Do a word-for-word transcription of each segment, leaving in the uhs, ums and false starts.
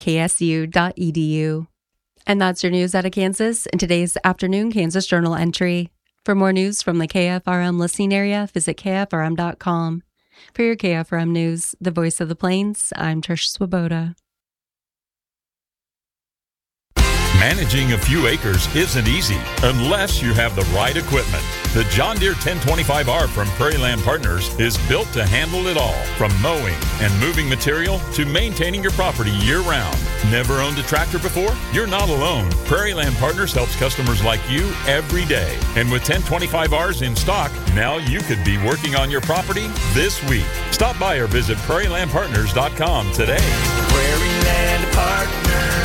k s u dot e d u. And that's your news out of Kansas in today's afternoon Kansas Journal entry. For more news from the K F R M listening area, visit k f r m dot com. For your K F R M News, the voice of the Plains, I'm Trish Swoboda. Managing a few acres isn't easy unless you have the right equipment. The John Deere ten twenty-five R from Prairie Land Partners is built to handle it all, from mowing and moving material to maintaining your property year-round. Never owned a tractor before? You're not alone. Prairie Land Partners helps customers like you every day. And with ten twenty-five Rs in stock, now you could be working on your property this week. Stop by or visit prairie land partners dot com today. Prairie Land Partners.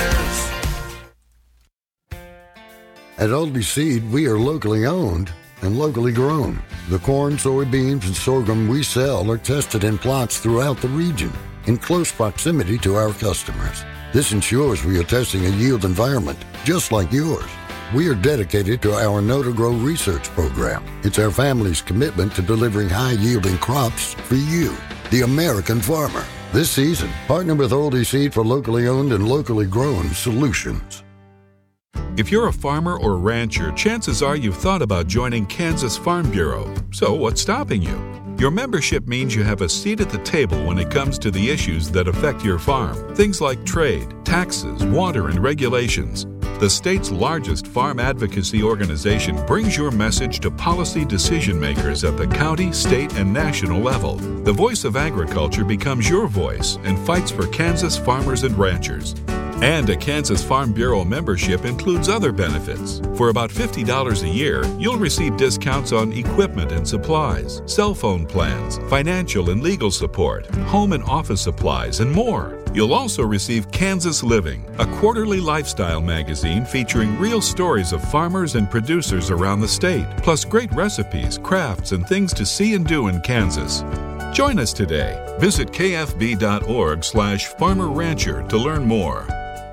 At Aldi Seed, we are locally owned and locally grown. The corn, soybeans, and sorghum we sell are tested in plots throughout the region in close proximity to our customers. This ensures we are testing a yield environment just like yours. We are dedicated to our Know to Grow research program. It's our family's commitment to delivering high-yielding crops for you, the American farmer. This season, partner with Aldi Seed for locally owned and locally grown solutions. If you're a farmer or rancher, chances are you've thought about joining Kansas Farm Bureau. So what's stopping you? Your membership means you have a seat at the table when it comes to the issues that affect your farm. Things like trade, taxes, water, and regulations. The state's largest farm advocacy organization brings your message to policy decision makers at the county, state, and national level. The voice of agriculture becomes your voice and fights for Kansas farmers and ranchers. And a Kansas Farm Bureau membership includes other benefits. For about fifty dollars a year, you'll receive discounts on equipment and supplies, cell phone plans, financial and legal support, home and office supplies, and more. You'll also receive Kansas Living, a quarterly lifestyle magazine featuring real stories of farmers and producers around the state, plus great recipes, crafts, and things to see and do in Kansas. Join us today. Visit k f b dot org slash farmer rancher to learn more.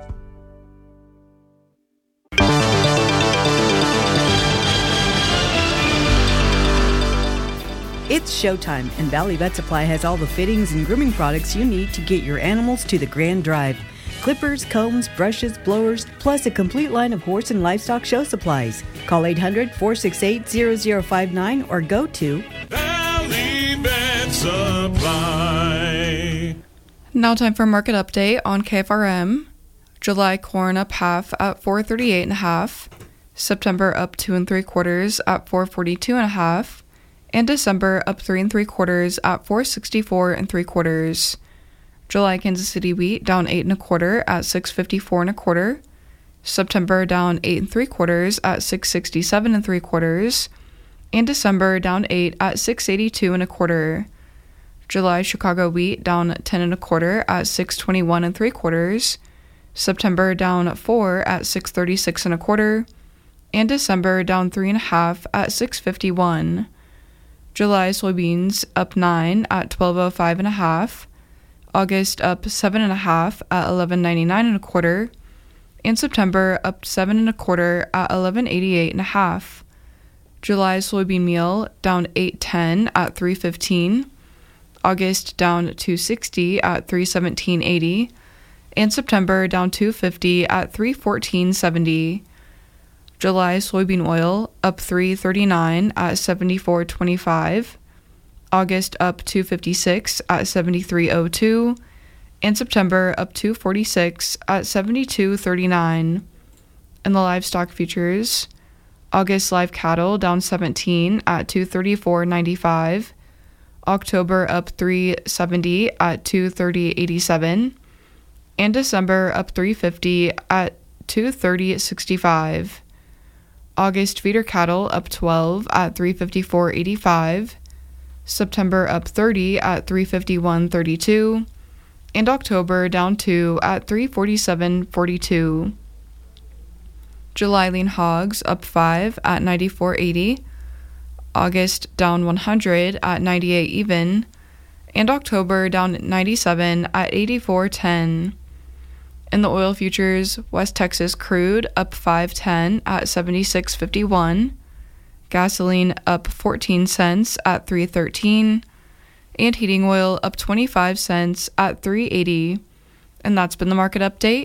It's showtime, and Valley Vet Supply has all the fittings and grooming products you need to get your animals to the grand drive. Clippers, combs, brushes, blowers, plus a complete line of horse and livestock show supplies. Call eight hundred, four six eight, zero zero five nine or go to Valley Vet Supply. Now time for market update on K F R M. July corn up half at four thirty-eight and a half. September up two and three quarters at four forty-two and a half. And December up three and three quarters at four sixty-four and three quarters. July Kansas City wheat down eight and a quarter at six fifty-four and a quarter. September down eight and three quarters at six sixty-seven and three quarters. And December down eight at six eighty-two and a quarter. July Chicago wheat down ten and a quarter at six twenty-one and three quarters. September down four at six thirty-six and a quarter. And December down three and a half at six fifty-one. July soybeans up nine at twelve oh five and a half. August up seven and a half at eleven ninety-nine and a quarter. And September up seven and a quarter at eleven eighty-eight and a half. July soybean meal down eight ten at three fifteen. August down two sixty at three seventeen eighty. And September down two fifty at three fourteen seventy. July soybean oil up three thirty-nine at seventy-four twenty-five. August up two fifty-six at seventy-three oh two. And September up two forty-six at seventy-two thirty-nine. And the livestock futures, August live cattle down seventeen at two thirty-four ninety-five. October up three seventy at two thirty eighty-seven. And December up three fifty at two thirty sixty-five. August feeder cattle up twelve at three fifty-four eighty-five. September up thirty at three fifty-one thirty-two. And October down two at three forty-seven forty-two. July lean hogs up five at ninety-four eighty. August down one hundred at ninety-eight even. And October down ninety-seven at eighty-four ten. In the oil futures, West Texas crude up five ten at seventy-six fifty-one. Gasoline up fourteen cents at three thirteen. And heating oil up twenty-five cents at three eighty. And that's been the market update.